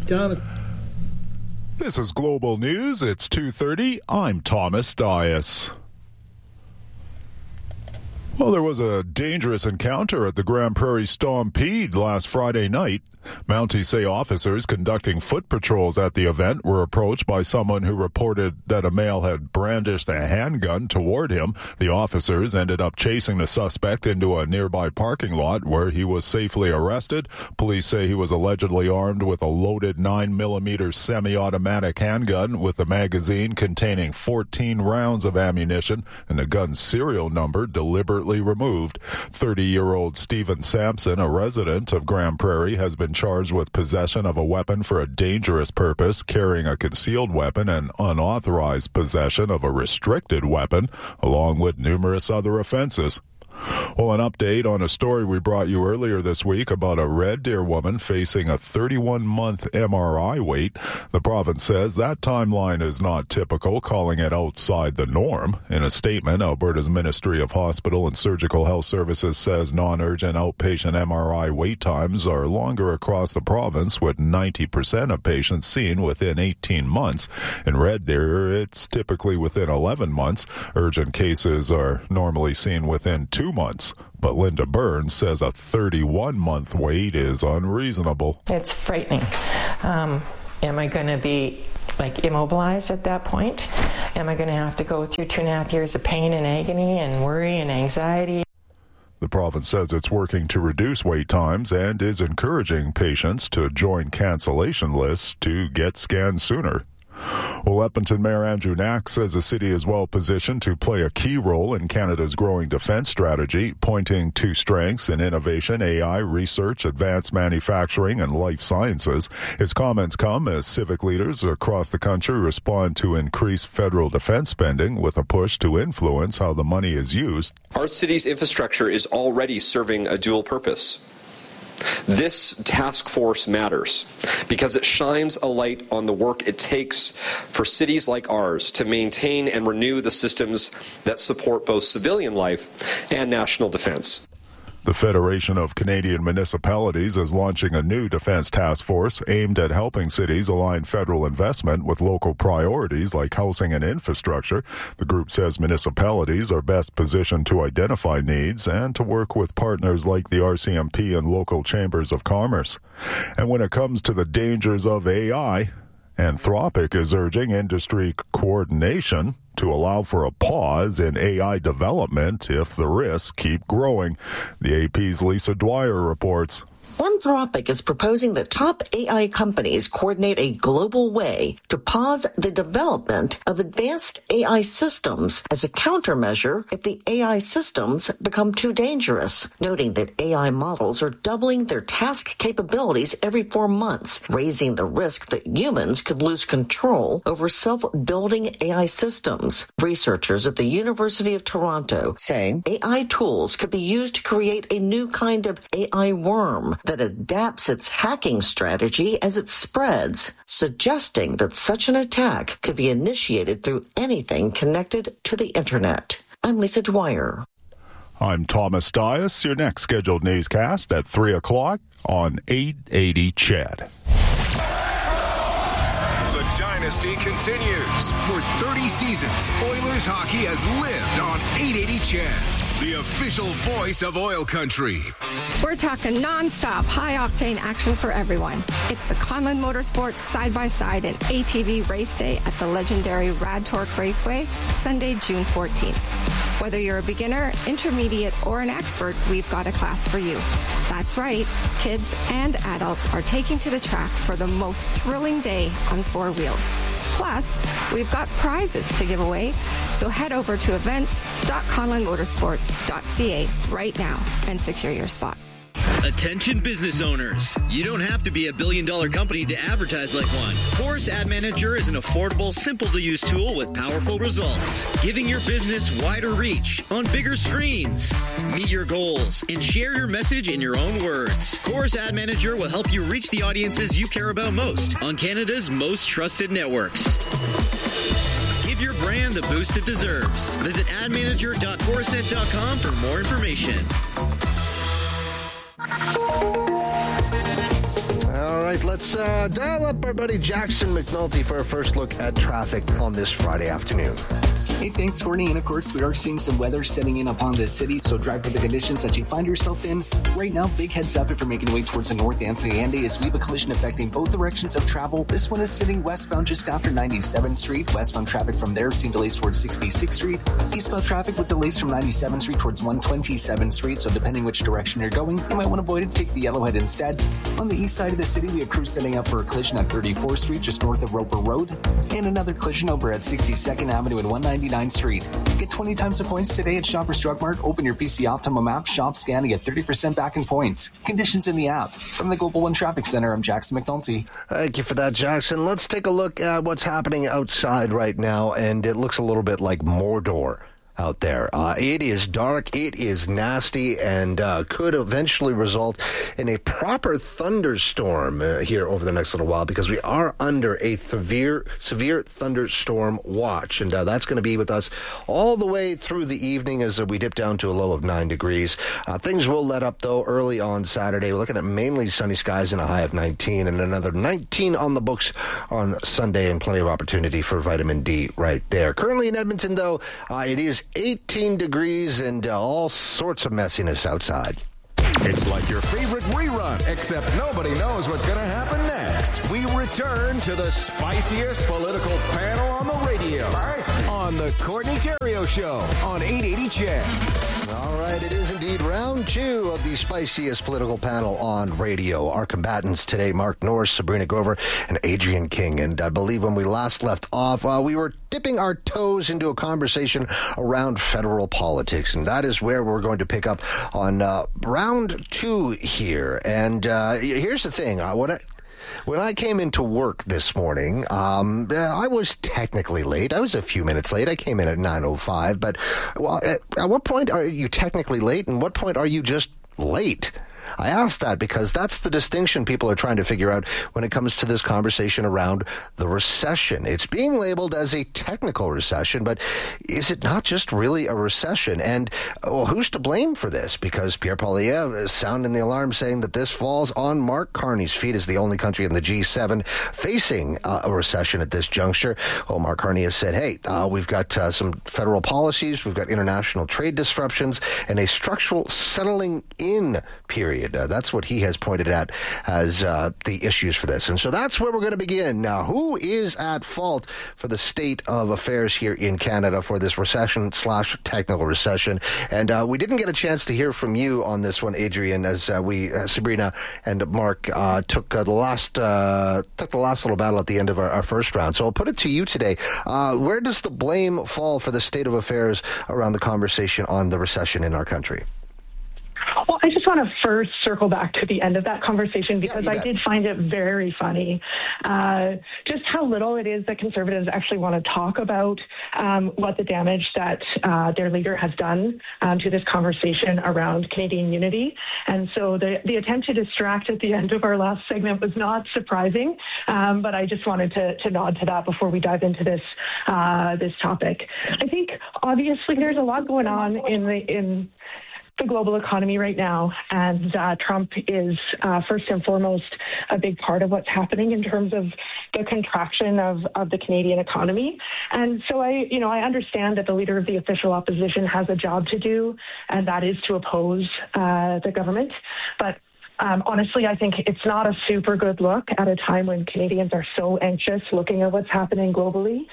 Jonathan. This is Global News. It's 2:30. I'm Thomas Dias. Well, there was a dangerous encounter at the Grand Prairie Stampede last Friday night. Mounties say officers conducting foot patrols at the event were approached by someone who reported that a male had brandished a handgun toward him. The officers ended up chasing the suspect into a nearby parking lot where he was safely arrested. Police say he was allegedly armed with a loaded 9mm semi-automatic handgun with a magazine containing 14 rounds of ammunition and the gun's serial number deliberately removed. 30-year-old Stephen Sampson, a resident of Grand Prairie, has been charged with possession of a weapon for a dangerous purpose, carrying a concealed weapon, and unauthorized possession of a restricted weapon, along with numerous other offenses. Well, an update on a story we brought you earlier this week about a Red Deer woman facing a 31-month MRI wait. The province says that timeline is not typical, calling it outside the norm. In a statement, Alberta's Ministry of Hospital and Surgical Health Services says non-urgent outpatient MRI wait times are longer across the province, with 90% of patients seen within 18 months. In Red Deer, it's typically within 11 months. Urgent cases are normally seen within 2 months, but Linda Burns says a 31-month wait is unreasonable. It's frightening. Am I going to be immobilized at that point? Am I going to have to go through 2.5 years of pain and agony and worry and anxiety? The province says it's working to reduce wait times and is encouraging patients to join cancellation lists to get scanned sooner. Well, Edmonton Mayor Andrew Knack says the city is well positioned to play a key role in Canada's growing defense strategy, pointing to strengths in innovation, AI, research, advanced manufacturing, and life sciences. His comments come as civic leaders across the country respond to increased federal defense spending with a push to influence how the money is used. Our city's infrastructure is already serving a dual purpose. This task force matters because it shines a light on the work it takes for cities like ours to maintain and renew the systems that support both civilian life and national defense. The Federation of Canadian Municipalities is launching a new defense task force aimed at helping cities align federal investment with local priorities like housing and infrastructure. The group says municipalities are best positioned to identify needs and to work with partners like the RCMP and local chambers of commerce. And when it comes to the dangers of AI, Anthropic is urging industry coordination to allow for a pause in AI development if the risks keep growing. The AP's Lisa Dwyer reports. Anthropic is proposing that top AI companies coordinate a global way to pause the development of advanced AI systems as a countermeasure if the AI systems become too dangerous, noting that AI models are doubling their task capabilities every 4 months, raising the risk that humans could lose control over self-building AI systems. Researchers at the University of Toronto say AI tools could be used to create a new kind of AI worm that adapts its hacking strategy as it spreads, suggesting that such an attack could be initiated through anything connected to the internet. I'm Lisa Dwyer. I'm Thomas Dias. Your next scheduled newscast at 3 o'clock on 880 CHED. The dynasty continues. For 30 seasons, Oilers hockey has lived on 880 CHED. The official voice of oil country. We're talking non-stop, high-octane action for everyone. It's the Conlon Motorsports Side-by-Side and ATV Race Day at the legendary Rad Torque Raceway, Sunday, June 14th. Whether you're a beginner, intermediate, or an expert, we've got a class for you. That's right, kids and adults are taking to the track for the most thrilling day on 4 wheels. Plus, we've got prizes to give away, so head over to events.conlonmotorsports.ca right now and secure your spot. Attention business owners. You don't have to be a billion-dollar company to advertise like one. Chorus Ad Manager is an affordable, simple-to-use tool with powerful results, giving your business wider reach on bigger screens. Meet your goals and share your message in your own words. Chorus Ad Manager will help you reach the audiences you care about most on Canada's most trusted networks. Give your brand the boost it deserves. Visit admanager.chorusnet.com for more information. All right, let's let's dial up our buddy Jackson McNulty for a first look at traffic on this Friday afternoon. Hey, thanks, Courtney. And of course, we are seeing some weather setting in upon this city, so drive for the conditions that you find yourself in. Right now, big heads up if you're making your way towards the north Anthony Andy, as we have a collision affecting both directions of travel. This one is sitting westbound just after 97th Street. Westbound traffic from there, seeing delays towards 66th Street. Eastbound traffic with delays from 97th Street towards 127th Street, so depending which direction you're going, you might want to avoid it. Take the Yellowhead instead. On the east side of the city, we have crews setting up for a collision at 34th Street, just north of Roper Road, and another collision over at 62nd Avenue and 199th Street. Get 20 times the points today at Shoppers Drug Mart. Open your PC Optimum app, shop, scan, and get 30% back in points. Conditions in the app. From the Global One Traffic Center, I'm Jackson McNulty. Thank you for that, Jackson. Let's take a look at what's happening outside right now, and it looks a little bit like Mordor out there. It is dark, it is nasty, and could eventually result in a proper thunderstorm here over the next little while, because we are under a severe thunderstorm watch, and that's going to be with us all the way through the evening as we dip down to a low of 9 degrees. Things will let up, though, early on Saturday. We're looking at mainly sunny skies and a high of 19, and another 19 on the books on Sunday, and plenty of opportunity for vitamin D right there. Currently in Edmonton, though, it is 18 degrees and all sorts of messiness outside. It's like your favorite rerun, except nobody knows what's going to happen next. We return to the spiciest political panel on the radio on the Courtney Theriault Show on 880 CHED. All right, it is indeed round two of the spiciest political panel on radio. Our combatants today, Mark Norris, Sabrina Grover, and Adrian King. And I believe when we last left off, we were dipping our toes into a conversation around federal politics. And that is where we're going to pick up on round two here. And here's the thing. When I came into work this morning, I was technically late. I was a few minutes late. I came in at 9:05. But at what point are you technically late, and what point are you just late? I ask that because that's the distinction people are trying to figure out when it comes to this conversation around the recession. It's being labeled as a technical recession, but is it not just really a recession? And who's to blame for this? Because Pierre Poilievre is sounding the alarm, saying that this falls on Mark Carney's feet as the only country in the G7 facing a recession at this juncture. Well, Mark Carney has said, hey, we've got some federal policies, we've got international trade disruptions, and a structural settling in period. That's what he has pointed at as the issues for this. And so that's where we're going to begin. Now, who is at fault for the state of affairs here in Canada for this recession/technical recession? And we didn't get a chance to hear from you on this one, Adrian, as Sabrina and Mark took the last little battle at the end of our first round. So I'll put it to you today. Where does the blame fall for the state of affairs around the conversation on the recession in our country? Well, I just want to first circle back to the end of that conversation because I did find it very funny just how little it is that Conservatives actually want to talk about what the damage that their leader has done to this conversation around Canadian unity. And so the attempt to distract at the end of our last segment was not surprising, but I just wanted to nod to that before we dive into this topic. I think obviously there's a lot going on in the global economy right now, and Trump is first and foremost a big part of what's happening in terms of the contraction of the Canadian economy. And so I understand that the leader of the official opposition has a job to do, and that is to oppose the government. But honestly, I think it's not a super good look at a time when Canadians are so anxious looking at what's happening globally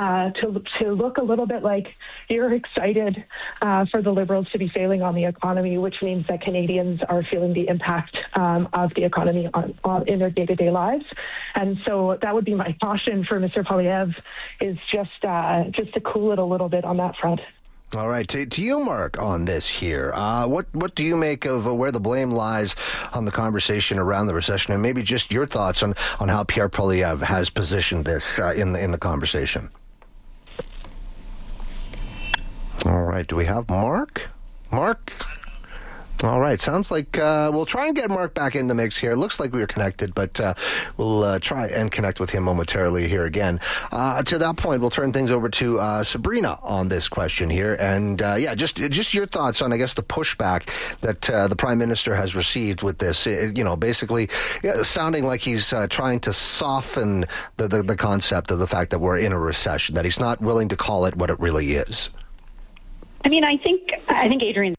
to look a little bit like you're excited for the Liberals to be failing on the economy, which means that Canadians are feeling the impact of the economy in their day-to-day lives. And so that would be my caution for Mr. Poilievre, is just to cool it a little bit on that front. All right. To you, Mark, on this here, what do you make of where the blame lies on the conversation around the recession, and maybe just your thoughts on how Pierre Poilievre has positioned this in the conversation? All right. Do we have Mark? Mark? All right. Sounds like we'll try and get Mark back in the mix here. Looks like we were connected, but we'll try and connect with him momentarily here again. To that point, we'll turn things over to Sabrina on this question here. And, just your thoughts on, I guess, the pushback that the Prime Minister has received with this. Basically sounding like he's trying to soften the concept of the fact that we're in a recession, that he's not willing to call it what it really is. I mean, I think Adrian.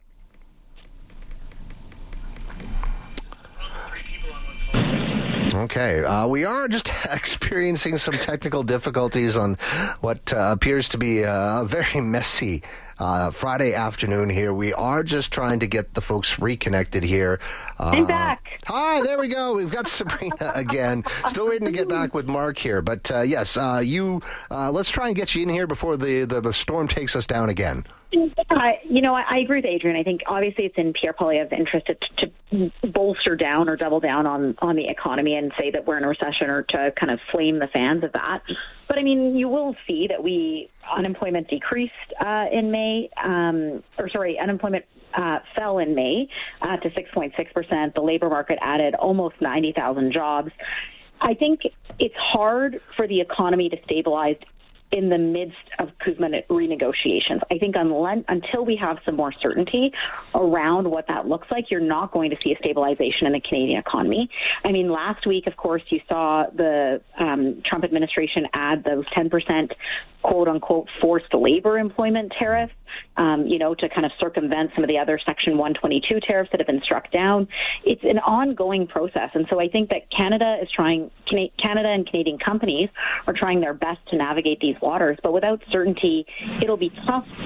Okay, we are just experiencing some technical difficulties on what appears to be a very messy Friday afternoon here. We are just trying to get the folks reconnected here. I'm back. Hi, there we go. We've got Sabrina again. Still waiting to get back with Mark here. But yes, let's try and get you in here before the storm takes us down again. I agree with Adrian. I think obviously it's in Pierre Poilievre's interest to bolster down or double down on the economy and say that we're in a recession, or to kind of flame the fans of that. But I mean, you will see that unemployment decreased in May, unemployment fell in May to 6.6%. The labor market added almost 90,000 jobs. I think it's hard for the economy to stabilize in the midst of CUSMA renegotiations. I think until we have some more certainty around what that looks like, you're not going to see a stabilization in the Canadian economy. I mean, last week, of course, you saw the Trump administration add those 10% quote-unquote forced labor employment tariffs, to kind of circumvent some of the other Section 122 tariffs that have been struck down. It's an ongoing process. And so I think that Canada and Canadian companies are trying their best to navigate these waters. But without certainty, it'll be tough